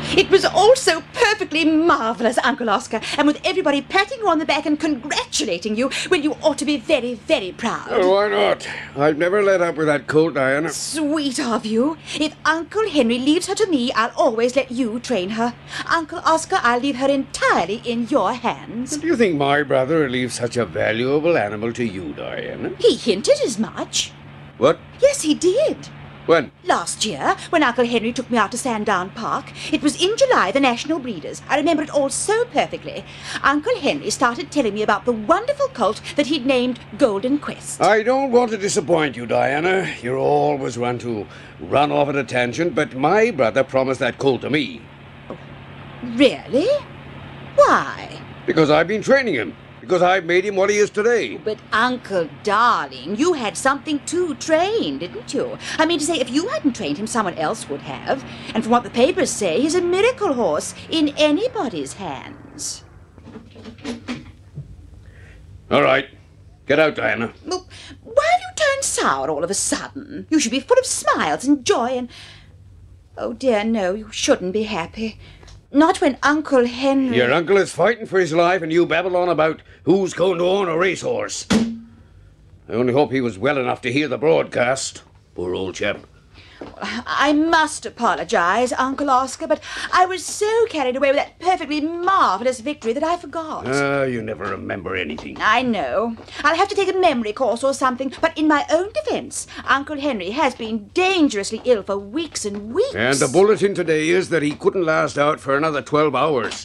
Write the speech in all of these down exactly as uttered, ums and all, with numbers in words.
It was all so perfectly marvellous, Uncle Oscar, and with everybody patting you on the back and congratulating you when you ought to be very, very proud. Oh, why not? I've never let up with that colt, Diana. Sweet of you. If Uncle Henry leaves her to me, I'll always let you train her. Uncle Oscar, I'll leave her entirely in your hands. Do you think my brother would leave such a valuable animal to you, Diana? He hinted as much. What? Yes, he did. When? Last year, when Uncle Henry took me out to Sandown Park. It was in July, the National Breeders. I remember it all so perfectly. Uncle Henry started telling me about the wonderful colt that he'd named Golden Quest. I don't want to disappoint you, Diana. You're always one to run off at a tangent, but my brother promised that colt to me. Really? Why? Because I've been training him. Because I've made him what he is today. But, Uncle darling, you had something to train, didn't you? I mean to say, if you hadn't trained him, someone else would have. And from what the papers say, he's a miracle horse in anybody's hands. All right. Get out, Diana. Well, why have you turned sour all of a sudden? You should be full of smiles and joy and... Oh, dear, no, you shouldn't be happy. Not when Uncle Henry... Your uncle is fighting for his life and you babble on about who's going to own a racehorse. I only hope he was well enough to hear the broadcast. Poor old chap. I must apologize, Uncle Oscar, but I was so carried away with that perfectly marvellous victory that I forgot. Ah, uh, you never remember anything. I know. I'll have to take a memory course or something, but in my own defense, Uncle Henry has been dangerously ill for weeks and weeks. And the bulletin today is that he couldn't last out for another twelve hours.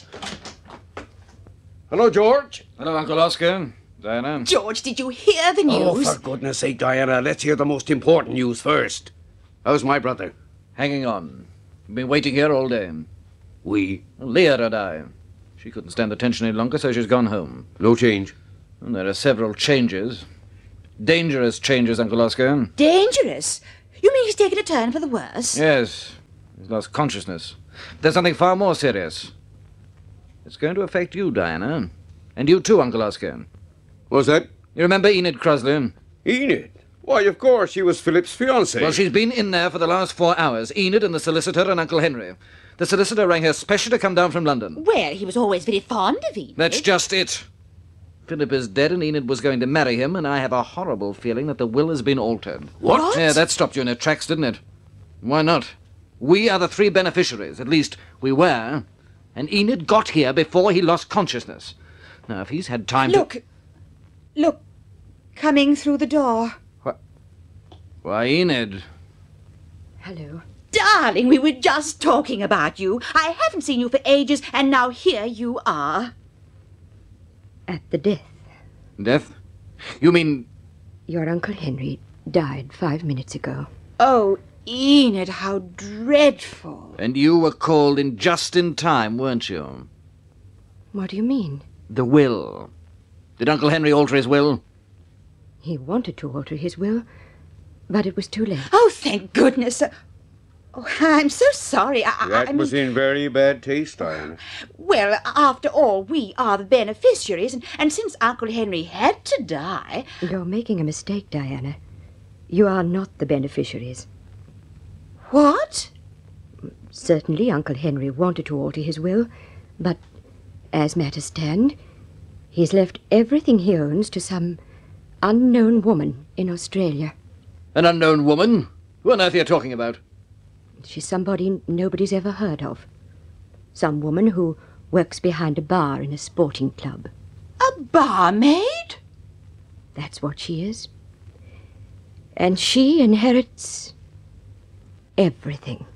Hello, George. Hello, Uncle Oscar. Diana. George, did you hear the news? Oh, for goodness sake, Diana, let's hear the most important news first. How's my brother? Hanging on. We've been waiting here all day. We? Leah and I. She couldn't stand the tension any longer, so she's gone home. No change? And there are several changes. Dangerous changes, Uncle Oscar. Dangerous? You mean he's taken a turn for the worse? Yes. He's lost consciousness. There's something far more serious. It's going to affect you, Diana. And you too, Uncle Oscar. What's that? You remember Enid Crosley? Enid? Why, of course, she was Philip's fiancée. Well, she's been in there for the last four hours. Enid and the solicitor and Uncle Henry. The solicitor rang her special to come down from London. Well, he was always very fond of Enid. That's just it. Philip is dead and Enid was going to marry him, and I have a horrible feeling that the will has been altered. What? What? Yeah, that stopped you in your tracks, didn't it? Why not? We are the three beneficiaries. At least, we were. And Enid got here before he lost consciousness. Now, if he's had time Look. to... Look. Coming through the door. Why, Enid. Hello. Darling, we were just talking about you. I haven't seen you for ages, and now here you are. At the death. Death? You mean... Your Uncle Henry died five minutes ago. Oh, Enid, how dreadful. And you were called in just in time, weren't you? What do you mean? The will. Did Uncle Henry alter his will? He wanted to alter his will, but it was too late. Oh, thank goodness. Oh, I'm so sorry. I, That I was mean, in very bad taste, Diana. Well, after all, we are the beneficiaries, and, and since Uncle Henry had to die... You're making a mistake, Diana. You are not the beneficiaries. What? Certainly, Uncle Henry wanted to alter his will, but as matters stand, he's left everything he owns to some unknown woman in Australia. An unknown woman? Who on earth are you talking about? She's somebody nobody's ever heard of. Some woman who works behind a bar in a sporting club. A barmaid? That's what she is. And she inherits everything.